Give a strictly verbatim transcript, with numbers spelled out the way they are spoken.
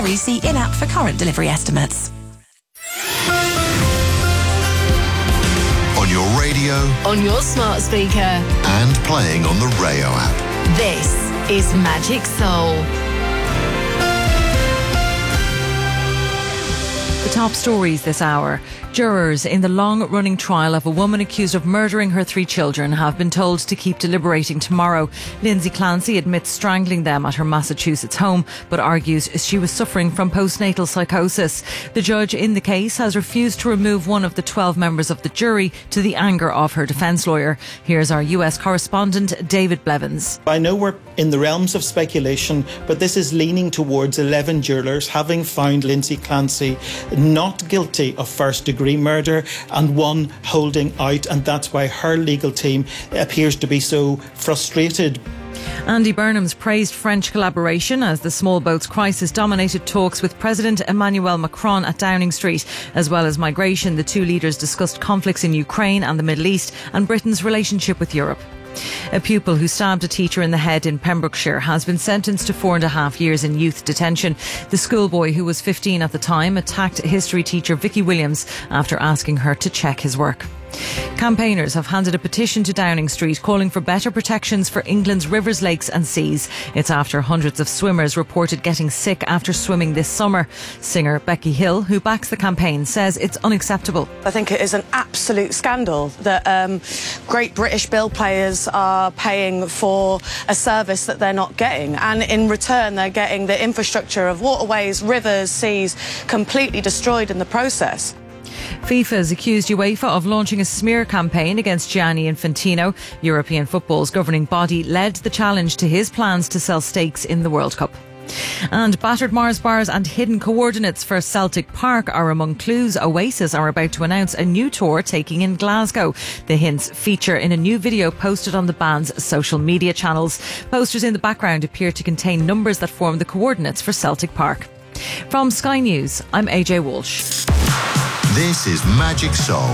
See in-app for current delivery estimates. On your radio, on your smart speaker, and playing on the Rayo app. This is Magic Soul. The top stories this hour. Jurors in the long-running trial of a woman accused of murdering her three children have been told to keep deliberating tomorrow. Lindsay Clancy admits strangling them at her Massachusetts home, but argues she was suffering from postnatal psychosis. The judge in the case has refused to remove one of the twelve members of the jury, to the anger of her defence lawyer. Here's our U S correspondent, David Blevins. I know we're in the realms of speculation, but this is leaning towards eleven jurors having found Lindsay Clancy not guilty of first-degree murder and one holding out, and that's why her legal team appears to be so frustrated. Andy Burnham's praised French collaboration as the small boats crisis dominated talks with President Emmanuel Macron at Downing Street. As well as migration, the two leaders discussed conflicts in Ukraine and the Middle East and Britain's relationship with Europe. A pupil who stabbed a teacher in the head in Pembrokeshire has been sentenced to four and a half years in youth detention. The schoolboy, who was fifteen at the time, attacked history teacher Vicky Williams after asking her to check his work. Campaigners have handed a petition to Downing Street calling for better protections for England's rivers, lakes and seas. It's after hundreds of swimmers reported getting sick after swimming this summer. Singer Becky Hill, who backs the campaign, says it's unacceptable. I think it is an absolute scandal that um, great British bill players are paying for a service that they're not getting, and in return they're getting the infrastructure of waterways, rivers, seas completely destroyed in the process. FIFA has accused UEFA of launching a smear campaign against Gianni Infantino. European football's governing body led the challenge to his plans to sell stakes in the World Cup. And battered Mars bars and hidden coordinates for Celtic Park are among clues Oasis are about to announce a new tour taking in Glasgow. The hints feature in a new video posted on the band's social media channels. Posters in the background appear to contain numbers that form the coordinates for Celtic Park. From Sky News, I'm A J Walsh. This is Magic Soul